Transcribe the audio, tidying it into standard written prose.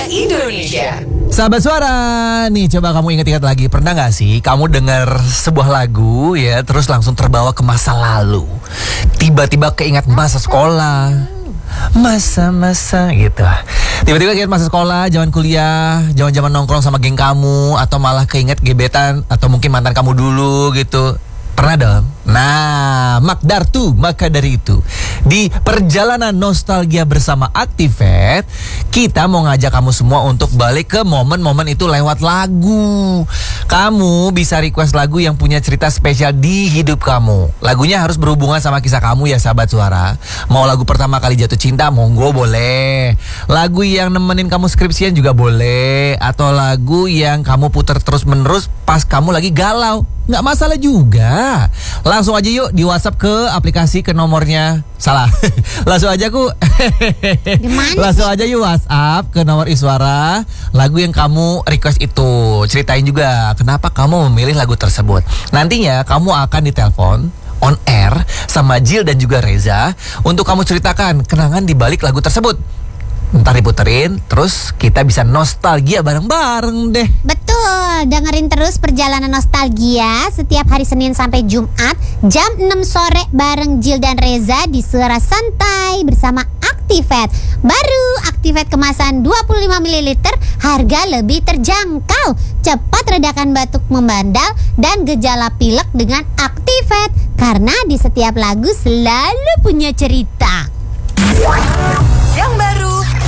Indonesia. Sahabat Suara, nih coba kamu ingat-ingat lagi, pernah gak sih kamu dengar sebuah lagu ya, terus langsung terbawa ke masa lalu, tiba-tiba keingat masa sekolah, masa-masa gitu. Tiba-tiba keinget masa sekolah, zaman kuliah, zaman-zaman nongkrong sama geng kamu, atau malah keinget gebetan atau mungkin mantan kamu dulu gitu. Pernah dong? Nah, maka dari itu di perjalanan nostalgia bersama Activate, kita mau ngajak kamu semua untuk balik ke momen-momen itu lewat lagu. Kamu bisa request lagu yang punya cerita spesial di hidup kamu. Lagunya harus berhubungan sama kisah kamu ya sahabat Suara. Mau lagu pertama kali jatuh cinta, monggo boleh. Lagu yang nemenin kamu skripsian juga boleh. Atau lagu yang kamu putar terus-menerus pas kamu lagi galau, nggak masalah juga. Langsung aja yuk di WhatsApp ke aplikasi ke nomornya. Salah. Langsung aja Langsung aja yuk WhatsApp ke nomor Iswara lagu yang kamu request itu. Ceritain juga kenapa kamu memilih lagu tersebut. Nantinya kamu akan ditelepon on air sama Jill dan juga Reza untuk kamu ceritakan kenangan di balik lagu tersebut. Ntar diputerin, terus kita bisa nostalgia bareng-bareng deh. Betul, dengerin terus perjalanan nostalgia setiap hari Senin sampai Jumat jam 6 sore bareng Jill dan Reza di Suara Santai bersama Activate. Baru Activate kemasan 25 ml, harga lebih terjangkau. Cepat redakan batuk membandal dan gejala pilek dengan Activate, karena di setiap lagu selalu punya cerita. Yang